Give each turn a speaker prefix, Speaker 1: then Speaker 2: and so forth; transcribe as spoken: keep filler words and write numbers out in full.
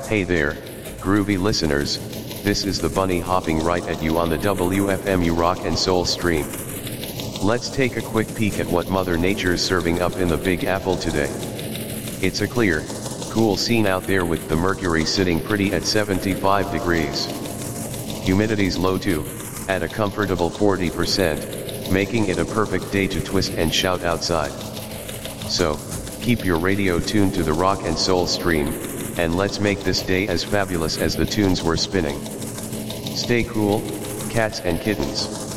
Speaker 1: Hey there, groovy listeners, this is the bunny hopping right at you on the W F M U Rock and Soul stream. Let's take a quick peek at what Mother Nature's serving up in the Big Apple today. It's a clear, cool scene out there with the mercury sitting pretty at seventy-five degrees. Humidity's low too, at a comfortable forty percent, making it a perfect day to twist and shout outside. So, keep your radio tuned to the Rock and Soul stream, and let's make this day as fabulous as the tunes we're spinning. Stay cool, cats and kittens.